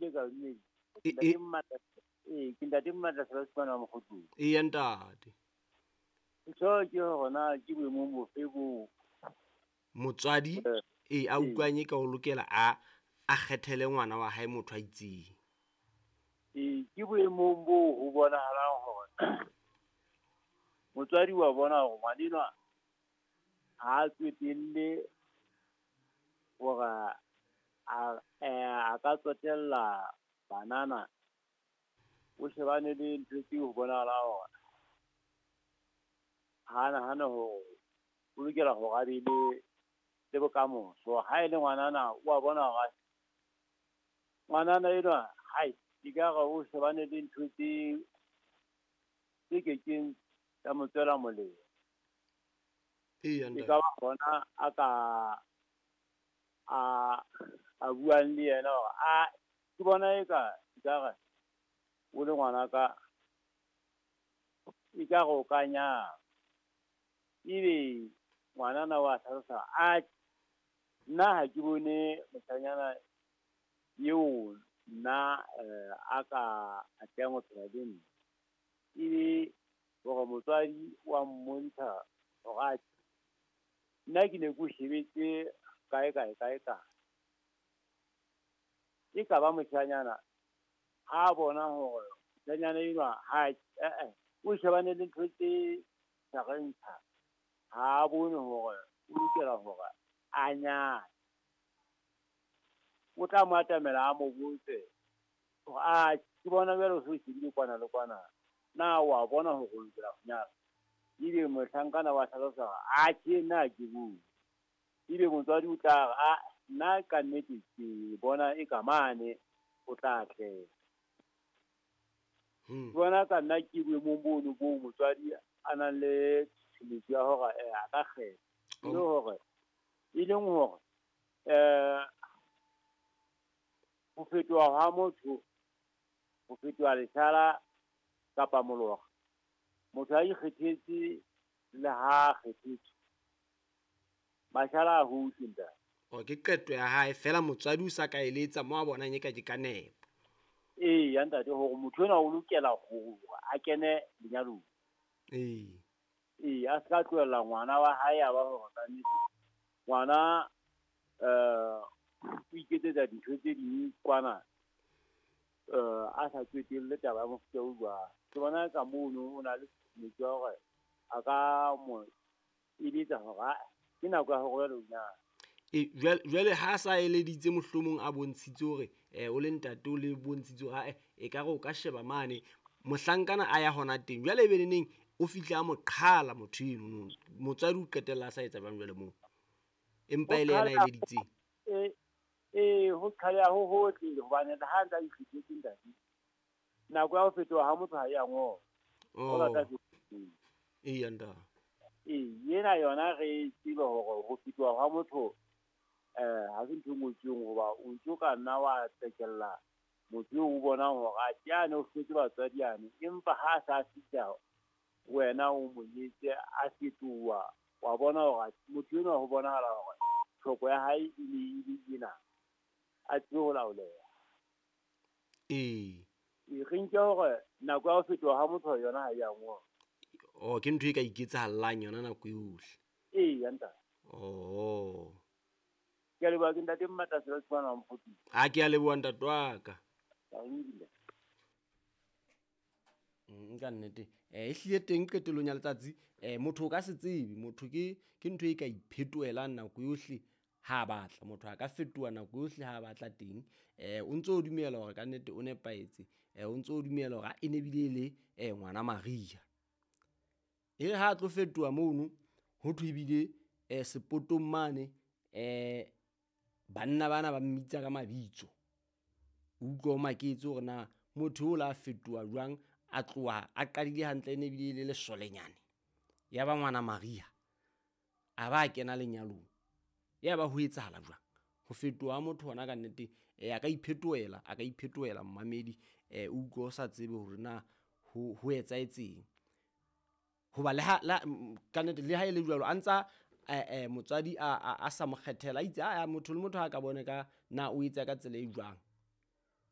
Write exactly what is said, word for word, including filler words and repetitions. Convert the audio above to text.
ile ka mme E- nda e- di mmata eh ke nda di mmata se se bana mo khutsu e ya ntate so ke gona ke bo mo mo febo motswadi e a utlwanye ka o lokela a a kgethele ngwana wa hae motho a itseng. eh ke bo mo bo ho bona halang hore motswadi wa bona hore ngwanenwa ha tswetelle hore a a ka tsotella banana o shebane le ntho tse ho bonahala hore hana hana ho o lokela ho ga le le bokamoso ha ile ngwanana o a bona hore ngwanana enwa hai dikara o shebane le ntho tse tse ke keng tsa motswela molemo e ya e ka ntate ba bona a ka a a buang le yena hore a ke bona e ka dikara o le ngwana ka e ka go kanya ebe ngwanana wa tlhalosa a nna ha ke bone moshanyana yeo nna a ka a teng go tshela le nna ebe gore motswadi wa mmontsha gore nna ke ne ko shebetse kae kae kae kae e ka ba moshanyana ha bona gore moshanyana enwa ha eh o shebane le ntho tse sa rentsha ha bone hore o lokela hore a nyane o tla mo atamela a mo botse a ke bona bjalo so shebile kwana le kwana na wa bona hore o lokela ho nyala ebe mohlankana wa tlhalosa a ke nna ke bue ebe motswadi o tla a nna ka nnete ke bona e ka mane o tla tle Hmm. bona ka nna ke bue mo bono bo motswadi a nang le tshebetso ya hore a ka kgetha le hore e leng hore eh ho fetoha ha motho ho fetoha leshala kapa mologa motho a ikgethetse le ha kgethetse mashala a ho tsinda o ke qeto ya hae fela motswadi o sa ka eletsa mo a bonang e ka ke ka nepo ee ya ntate hore motho enwa o lokela ho a kene lenyalong ee ee a ska tlohella ngwana wa hae a ba hore ka nnete ngwana eh o iketsetsa dintho tse ding kwana eh a sa tswetelle taba ya mofuta o jwang ke bona ka mono o na le metsi ya hore a ka mo eletsa hore ke nako ya hore ya lenyalo e jwale jwale ha sa eleditse mohlomong a bontshitse hore eh o le ntate o le bontshitse hore e ka re o ka sheba mane mohlankana a ya hona teng jwale be le neng o fihla a mo qhala motho eno motswadi o qetella a sa etsa jwang jwale moo empa ile yena eleditseng eh eh ho qhala ho hotle hobane le ha ntse a ikgethetse ntate nako ya ho fetoha ha motho ha ya ngo o rata oh e ya nda eh yena yona re tseba hore ho fetoha ha motho eh ha se ntho ngotsweng hoba o ntso ka nna wa tekella motho o bona hore a tsane o fetse batswadi yane empa ha sa sitsa wena o monyetse a fetoha wa bona hore motho enwa ho bonahala hore tlhoko ya hae e ne e le ena a tswe ho laoleha ee e re nke hore nako ya ho fetoha ha motho yona ha ya ngo o ke ntho e ka iketsahallang yona nako yohle ee ya ntate oh ke le ba ke ntate mmata se se bana mfutsi a ke a leboha ntate wa ka ka ngile nka nnete eh ehlile teng qetelong ya letsatsi eh motho o ka se tsebe motho ke ke ntho e ka iphetoelang nako yohle ha batla motho a ka fetoha nako yohle ha batla teng eh o ntso o dumela hore ka nnete o nepaetse eh o ntso o dumela hore e ne bile le eh ngwana Maria e re ha tlo fetoha mono ho thwebile eh sepotong mane eh banna bana ba mmitsa ka mabitso utlwa o maketse hore na motho o la fetoha jwang a tloha a qadile hantle e ne bile le lesolenyane ya ba ngwana Maria a ba kena lenyalong ya ba ho etsahala jwang ho fetoha motho hona ka nnete e a ka iphetoela a ka iphetoela mmamedi e utlwa o sa tsebe hore na ho ho etsaetseng hoba le ha ka nnete le ha ile jwalo a ntsa eh motswadi a a sa mo kgethela itse a motho le motho ha ka bone ka na o etsa ka tsela e jwang